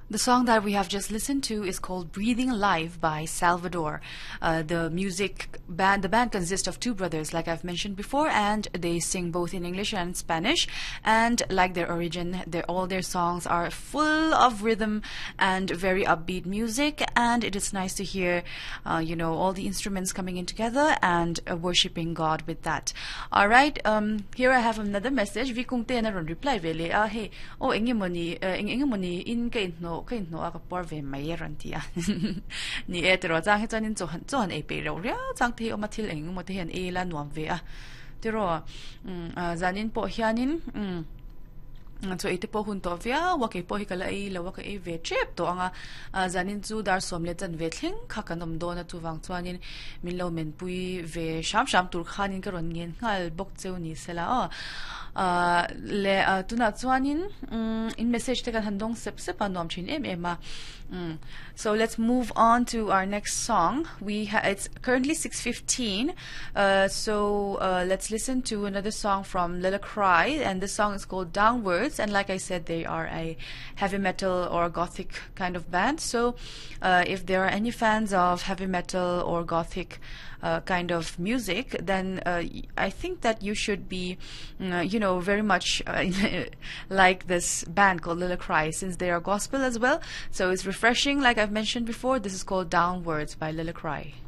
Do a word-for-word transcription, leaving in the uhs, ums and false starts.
The song that we have just listened to is called Breathing Life by Salvador. Uh, the music band, the band consists of two brothers, like I've mentioned before, and they sing both in English and Spanish. And like their origin, their, all their songs are full of rhythm and very upbeat music. And it is nice to hear, uh, you know, all the instruments coming in together and uh, worshiping God with that. All right, um, here I have another message. Vi kung te na ron reply vele. Ah, hey, oh, ingi money, ingi money in kain no. kain no aka por ve mai ran tia ni etero chang he chanin chon chon e pe ro ria chang the o mathil eng mo te hen e la nuam ve a tero um zanin po hianin um so ite po hun to via wa ke po hi kala i lo wa ka e ve trip to anga zanin chu dar som le chan ve thleng kha kanom do na chu wang chuanin min lo men pui ve sham sham tur khanin ka ron ngen ngal bok cheu ni sela o uh, le uh, tuna chuanin um, in message te kan handong sep sep anom chin em ema mm. So let's move on to our next song. We ha- it's currently six fifteen, uh, so uh, let's listen to another song from Lila Cry, and this song is called Downwards. And like I said, they are a heavy metal or gothic kind of band. So uh, if there are any fans of heavy metal or gothic uh, kind of music, then uh, I think that you should be, uh, you know, very much uh, like this band called Lila Cry, since they are gospel as well. So it's refreshing. Like I've mentioned before, this is called Downwards by Lila Cry.